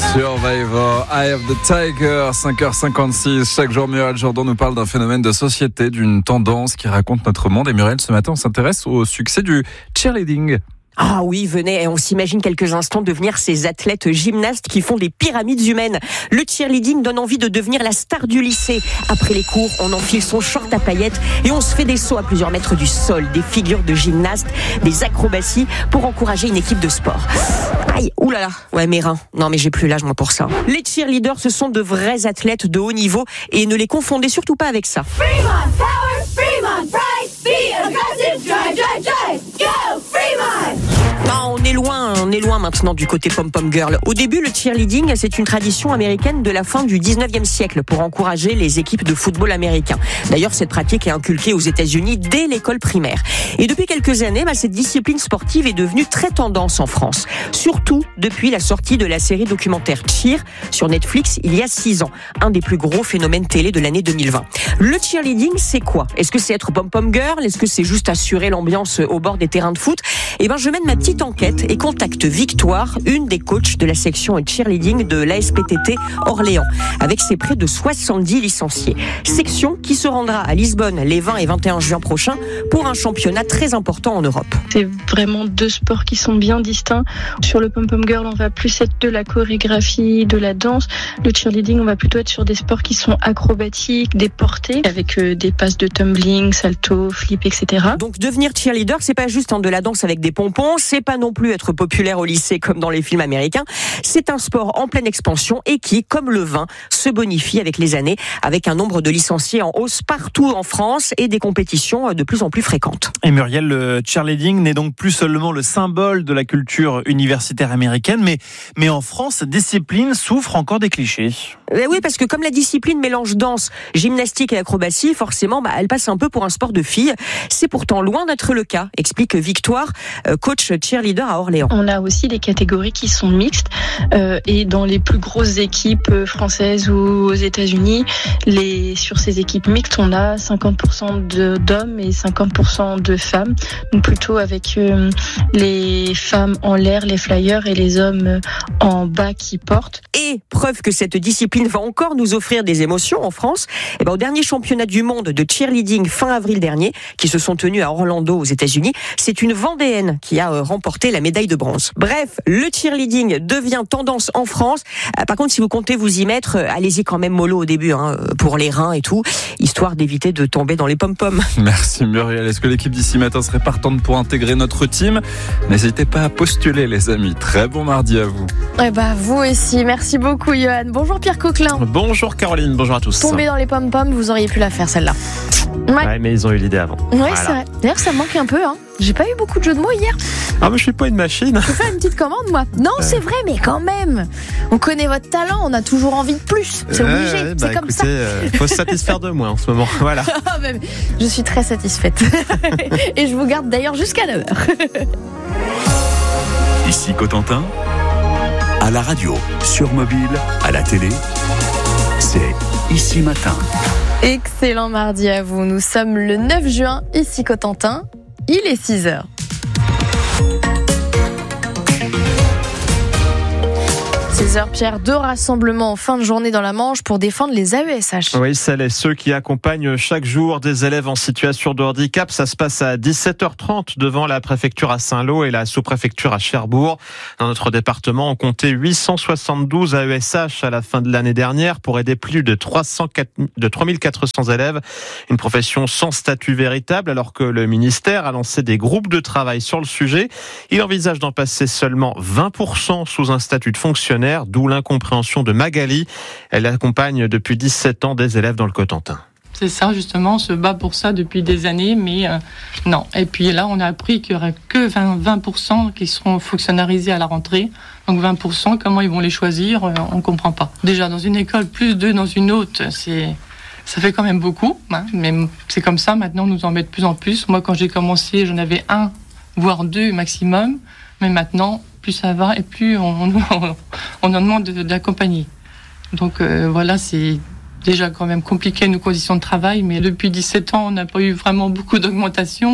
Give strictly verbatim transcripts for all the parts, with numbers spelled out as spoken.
Survivor, Eye of the Tiger, cinq heures cinquante-six. Chaque jour, Muriel Jourdan nous parle d'un phénomène de société, d'une tendance qui raconte notre monde. Et Muriel, ce matin, on s'intéresse au succès du cheerleading. Ah oui, venez, on s'imagine quelques instants devenir ces athlètes gymnastes qui font des pyramides humaines. Le cheerleading donne envie de devenir la star du lycée. Après les cours, on enfile son short à paillettes et on se fait des sauts à plusieurs mètres du sol, des figures de gymnastes, des acrobaties pour encourager une équipe de sport. Aïe, oulala, ouais mes reins. Non mais j'ai plus l'âge moi pour ça. Les cheerleaders, ce sont de vrais athlètes de haut niveau et ne les confondez surtout pas avec ça. Fremont, power, Fremont, pride, be aggressive, drive, drive, drive, go, Fremont! Ah, on est loin, on est loin maintenant du côté pom-pom girl. Au début, le cheerleading, c'est une tradition américaine de la fin du dix-neuvième siècle pour encourager les équipes de football américains. D'ailleurs, cette pratique est inculquée aux États-Unis dès l'école primaire. Et depuis quelques années, bah, cette discipline sportive est devenue très tendance en France. Surtout depuis la sortie de la série documentaire Cheer sur Netflix il y a six ans. Un des plus gros phénomènes télé de l'année deux mille vingt. Le cheerleading, c'est quoi? Est-ce que c'est être pom-pom girl? Est-ce que c'est juste assurer l'ambiance au bord des terrains de foot? Eh ben, je mène ma petite enquête et contacte Victoire, une des coachs de la section cheerleading de l'A S P T T Orléans, avec ses près de soixante-dix licenciés. Section qui se rendra à Lisbonne les vingt et vingt et un juin prochains pour un championnat très important en Europe. C'est vraiment deux sports qui sont bien distincts. Sur le pom-pom girl, on va plus être de la chorégraphie, de la danse. Le cheerleading, on va plutôt être sur des sports qui sont acrobatiques, des portées, avec euh, des passes de tumbling, salto, flip, et cetera. Donc devenir cheerleader, c'est pas juste hein, de la danse avec des pompons, c'est pas non plus être populaire au lycée comme dans les films américains. C'est un sport en pleine expansion et qui, comme le vin, se bonifie avec les années, avec un nombre de licenciés en hausse partout en France et des compétitions de plus en plus fréquentes. Et Muriel, le cheerleading n'est donc plus seulement le symbole de la culture universitaire américaine, mais, mais en France, cette discipline souffre encore des clichés. Et oui, parce que comme la discipline mélange danse, gymnastique et acrobatie, forcément, bah, elle passe un peu pour un sport de filles. C'est pourtant loin d'être le cas, explique Victoire, coach cheerleader à Orléans. On a aussi des catégories qui sont mixtes euh, et dans les plus grosses équipes françaises ou aux États-Unis, les, sur ces équipes mixtes, on a cinquante pour cent de, d'hommes et cinquante pour cent de femmes. Donc plutôt avec euh, les femmes en l'air, les flyers, et les hommes en bas qui portent. Et preuve que cette discipline va encore nous offrir des émotions en France, et ben, au dernier championnat du monde de cheerleading fin avril dernier, qui se sont tenus à Orlando aux États-Unis, c'est une Vendéenne qui a remporté la médaille de bronze. Bref, le cheerleading devient tendance en France. Par contre, si vous comptez vous y mettre, allez-y quand même mollo au début, hein, pour les reins et tout, histoire d'éviter de tomber dans les pom-poms. Merci Muriel. Est-ce que l'équipe d'ici matin serait partante pour intégrer notre team? N'hésitez pas à postuler les amis. Très bon mardi à vous. Eh bah, vous aussi. Merci beaucoup Johan. Bonjour Pierre Coquelin. Bonjour Caroline, bonjour à tous. Tomber dans les pom-poms, vous auriez pu la faire celle-là. Ouais. ouais, mais ils ont eu l'idée avant. Ouais, voilà. C'est vrai. D'ailleurs, ça me manque un peu, hein. J'ai pas eu beaucoup de jeux de mots hier. Ah, mais je suis pas une machine. Je vais faire une petite commande, moi. Non, euh... c'est vrai, mais quand même. On connaît votre talent, on a toujours envie de plus. C'est euh, obligé, bah, c'est comme écoutez, ça. Euh, faut se satisfaire de moi en ce moment. Voilà. Je suis très satisfaite. Et je vous garde d'ailleurs jusqu'à neuf heures. Ici Cotentin, à la radio, sur mobile, à la télé, c'est Ici Matin. Excellent mardi à vous. Nous sommes le neuf juin, ici Cotentin. Il est six heures. seize heures, Pierre, deux rassemblements en fin de journée dans la Manche pour défendre les A E S H. Oui, celles et ceux qui accompagnent chaque jour des élèves en situation de handicap. Ça se passe à dix-sept heures trente devant la préfecture à Saint-Lô et la sous-préfecture à Cherbourg. Dans notre département, on comptait huit cent soixante-douze A E S H à la fin de l'année dernière pour aider plus de trois mille quatre cents élèves. Une profession sans statut véritable, alors que le ministère a lancé des groupes de travail sur le sujet. Il envisage d'en passer seulement vingt pour cent sous un statut de fonctionnaire. D'où l'incompréhension de Magali. Elle accompagne depuis dix-sept ans des élèves dans le Cotentin. C'est ça, justement, on se bat pour ça depuis des années, mais euh, non. Et puis là, on a appris qu'il n'y aurait que vingt pour cent qui seront fonctionnalisés à la rentrée. Donc vingt pour cent, comment ils vont les choisir, euh, on ne comprend pas. Déjà, dans une école, plus deux dans une autre, c'est... ça fait quand même beaucoup. Hein, mais c'est comme ça, maintenant, on nous en met de plus en plus. Moi, quand j'ai commencé, j'en avais un, voire deux maximum. Mais maintenant, plus ça va et plus on, on, on en demande d'accompagner. Donc euh, voilà, c'est déjà quand même compliqué nos conditions de travail, mais depuis dix-sept ans, on n'a pas eu vraiment beaucoup d'augmentation.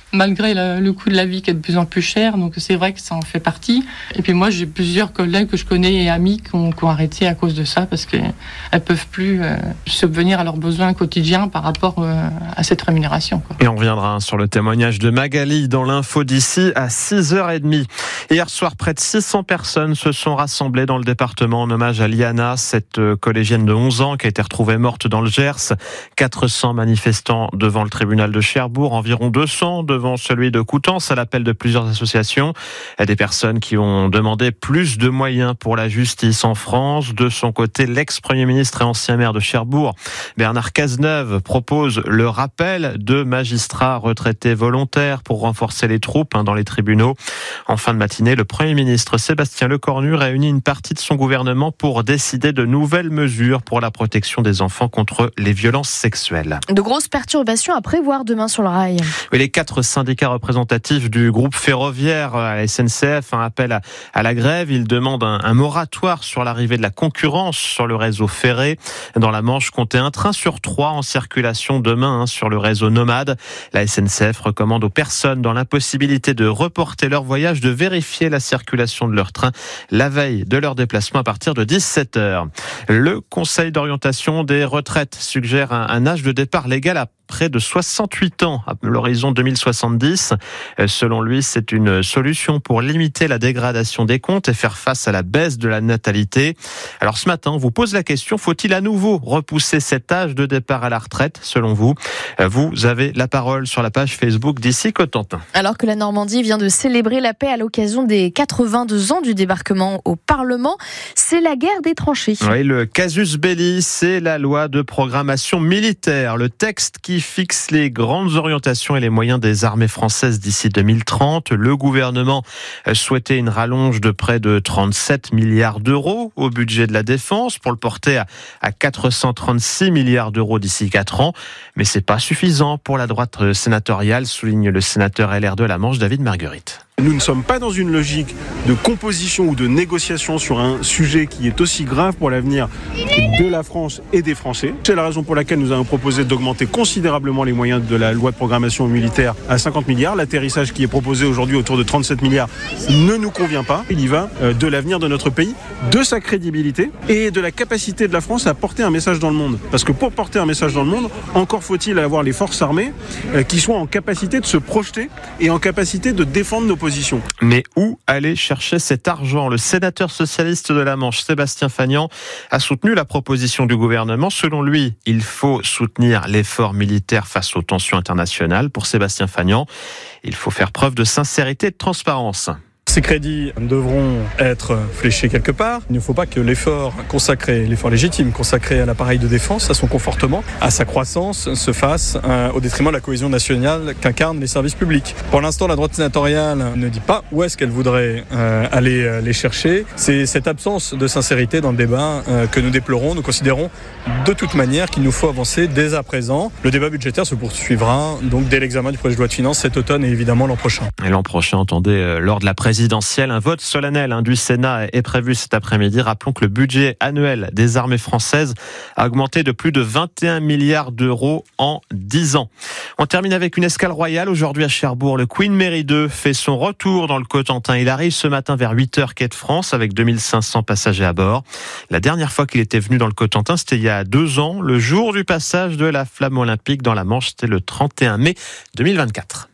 malgré le, le coût de la vie qui est de plus en plus cher. Donc c'est vrai que ça en fait partie. Et puis moi, j'ai plusieurs collègues que je connais et amis qui ont, qui ont arrêté à cause de ça parce qu'elles ne peuvent plus euh, subvenir à leurs besoins quotidiens par rapport euh, à cette rémunération, quoi. Et on reviendra sur le témoignage de Magali dans l'info d'ici à six heures trente. Hier soir, près de six cents personnes se sont rassemblées dans le département en hommage à Liana, cette collégienne de onze ans qui a été retrouvée morte dans le Gers. quatre cents manifestants devant le tribunal de Cherbourg, environ deux cents devant celui de Coutances, à l'appel de plusieurs associations. Des personnes qui ont demandé plus de moyens pour la justice en France. De son côté, l'ex-premier ministre et ancien maire de Cherbourg, Bernard Cazeneuve, propose le rappel de magistrats retraités volontaires pour renforcer les troupes dans les tribunaux. En fin de matinée, le Premier ministre Sébastien Lecornu réunit une partie de son gouvernement pour décider de nouvelles mesures pour la protection des enfants contre les violences sexuelles. De grosses perturbations à prévoir demain sur le rail. Oui, les quatre syndicats représentatifs du groupe ferroviaire à la S N C F un appel à, à la grève. Ils demandent un, un moratoire sur l'arrivée de la concurrence sur le réseau ferré. Dans la Manche, comptez un train sur trois en circulation demain hein, sur le réseau nomade. La S N C F recommande aux personnes dans l'impossibilité de reporter leur voyage de vérifier la circulation de leur train la veille de leur déplacement à partir de dix-sept heures. Le Conseil d'orientation des retraites suggère un, un âge de départ légal à près de soixante-huit ans à l'horizon deux mille soixante-dix. Selon lui, c'est une solution pour limiter la dégradation des comptes et faire face à la baisse de la natalité. Alors ce matin, on vous pose la question, faut-il à nouveau repousser cet âge de départ à la retraite, selon vous? Vous avez la parole sur la page Facebook d'Ici Cotentin. Alors que la Normandie vient de célébrer la paix à l'occasion des quatre-vingt-deux ans du débarquement au Parlement, c'est la guerre des tranchées. Oui, le casus belli, c'est la loi de programmation militaire, le texte qui fixe les grandes orientations et les moyens des armées françaises d'ici deux mille trente. Le gouvernement souhaitait une rallonge de près de trente-sept milliards d'euros au budget de la défense pour le porter à, à quatre cent trente-six milliards d'euros d'ici quatre ans. Mais c'est pas suffisant pour la droite sénatoriale, souligne le sénateur L R de la Manche, David Marguerite. Nous ne sommes pas dans une logique de composition ou de négociation sur un sujet qui est aussi grave pour l'avenir de la France et des Français. C'est la raison pour laquelle nous avons proposé d'augmenter considérablement les moyens de la loi de programmation militaire à cinquante milliards. L'atterrissage qui est proposé aujourd'hui autour de trente-sept milliards ne nous convient pas. Il y va de l'avenir de notre pays, de sa crédibilité et de la capacité de la France à porter un message dans le monde. Parce que pour porter un message dans le monde, encore faut-il avoir les forces armées qui soient en capacité de se projeter et en capacité de défendre nos positions. Mais où aller chercher cet argent? Le sénateur socialiste de la Manche, Sébastien Fagnan, a soutenu la proposition du gouvernement. Selon lui, il faut soutenir l'effort militaire face aux tensions internationales. Pour Sébastien Fagnan, il faut faire preuve de sincérité et de transparence. Ces crédits devront être fléchés quelque part. Il ne faut pas que l'effort consacré, l'effort légitime consacré à l'appareil de défense, à son confortement, à sa croissance, se fasse euh, au détriment de la cohésion nationale qu'incarnent les services publics. Pour l'instant, la droite sénatoriale ne dit pas où est-ce qu'elle voudrait euh, aller euh, les chercher. C'est cette absence de sincérité dans le débat euh, que nous déplorons. Nous considérons de toute manière qu'il nous faut avancer dès à présent. Le débat budgétaire se poursuivra donc dès l'examen du projet de loi de finances cet automne et évidemment l'an prochain. Et l'an prochain, entendez, euh, lors de la présidentielle, un vote solennel hein, du Sénat est prévu cet après-midi. Rappelons que le budget annuel des armées françaises a augmenté de plus de vingt et un milliards d'euros en dix ans. On termine avec une escale royale aujourd'hui à Cherbourg. Le Queen Mary deux fait son retour dans le Cotentin. Il arrive ce matin vers huit heures quai de France avec deux mille cinq cents passagers à bord. La dernière fois qu'il était venu dans le Cotentin, c'était il y a deux ans, le jour du passage de la flamme olympique dans la Manche. C'était le trente et un mai deux mille vingt-quatre.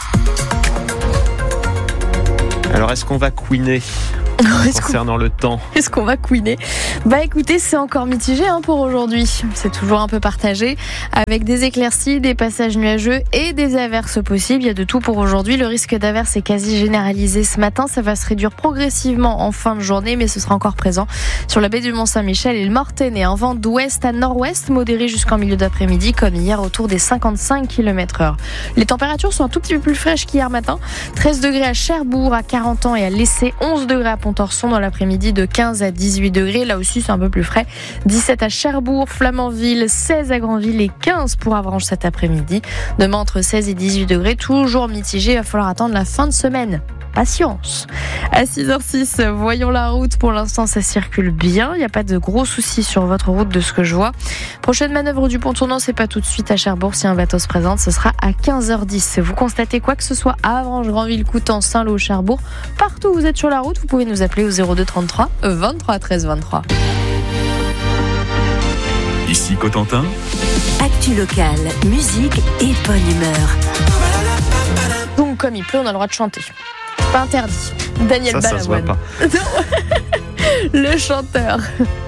Alors, est-ce qu'on va queener concernant le temps? Est-ce qu'on va queener? Bah écoutez, c'est encore mitigé hein, pour aujourd'hui. C'est toujours un peu partagé avec des éclaircies, des passages nuageux et des averses possibles. Il y a de tout pour aujourd'hui. Le risque d'averse est quasi généralisé ce matin. Ça va se réduire progressivement en fin de journée, mais ce sera encore présent sur la baie du Mont-Saint-Michel et le Mortaine. Un vent d'ouest à nord-ouest modéré jusqu'en milieu d'après-midi, comme hier autour des cinquante-cinq kilomètres heure. Les températures sont un tout petit peu plus fraîches qu'hier matin. treize degrés à Cherbourg, à quarante ans et à Lessé. onze degrés à Pontorson dans l'après-midi, de quinze à dix-huit degrés. Là aussi, c'est un peu plus frais. dix-sept à Cherbourg, Flamanville, seize à Granville et quinze pour Avranches cet après-midi. Demain, entre seize et dix-huit degrés, toujours mitigé. Il va falloir attendre la fin de semaine. patience. À six heures six, voyons la route. Pour l'instant, ça circule bien. Il n'y a pas de gros soucis sur votre route de ce que je vois. Prochaine manœuvre du pont tournant, c'est pas tout de suite à Cherbourg. Si un bateau se présente, ce sera à quinze heures dix. Vous constatez quoi que ce soit à Avranches, Granville, Coutances, Saint-Lô, Cherbourg, partout où vous êtes sur la route, vous pouvez nous appeler au zéro deux trente-trois vingt-trois treize vingt-trois. Ici Cotentin. Actu locale, musique et bonne humeur. Donc comme il pleut, on a le droit de chanter. Pas interdit. Daniel Ça, ça se voit Balavoine. pas. Le chanteur.